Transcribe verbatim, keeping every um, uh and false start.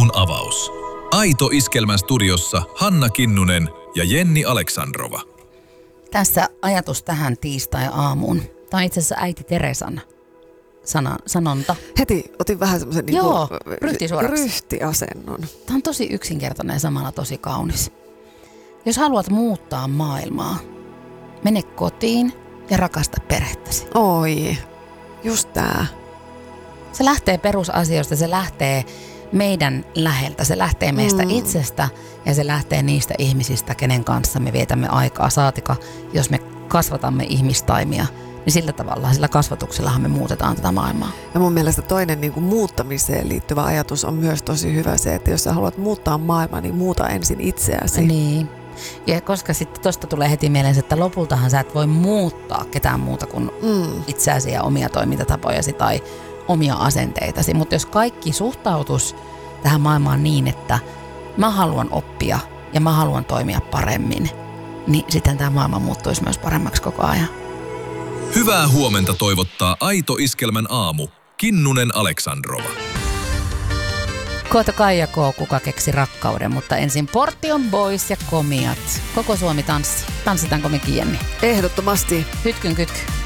aamun avaus. Aito Iskelmän studiossa Hanna Kinnunen ja Jenni Aleksandrova. Tässä ajatus tähän tiistai-aamuun. Tämä on itse asiassa äiti Teresan sana, sanonta. Heti otin vähän semmoisen Joo, niin ryhtisuoraksi. ryhtiasennon. Tämä on tosi yksinkertainen ja samalla tosi kaunis. Jos haluat muuttaa maailmaa, mene kotiin ja rakasta perhettäsi. Oi, just tää. Se lähtee perusasioista, se lähtee meidän läheltä, se lähtee meistä mm. itsestä ja se lähtee niistä ihmisistä, kenen kanssa me vietämme aikaa. Saatika, jos me kasvatamme ihmistaimia, niin sillä tavalla, sillä kasvatuksellahan me muutetaan tätä maailmaa. Ja mun mielestä toinen niin kuin muuttamiseen liittyvä ajatus on myös tosi hyvä se, että jos sä haluat muuttaa maailmaa, niin muuta ensin itseäsi. Niin. Ja koska sitten tosta tulee heti mieleen, että lopultahan sä et voi muuttaa ketään muuta kuin mm. itseäsi ja omia toimintatapojasi tai omia asenteitasi. Mutta jos kaikki suhtautus tähän maailmaan niin, että mä haluan oppia ja mä haluan toimia paremmin, niin sitten tämä maailma muuttuisi myös paremmaksi koko ajan. Hyvää huomenta toivottaa Aito Iskelmän aamu. Kinnunen Aleksandrova. Koota Kaija K. Kuka keksi rakkauden, mutta ensin Portion Boys ja Komiat. Koko Suomi tanssi. Tanssitaanko mekin, Jenni? Ehdottomasti. Hytkyn kytky.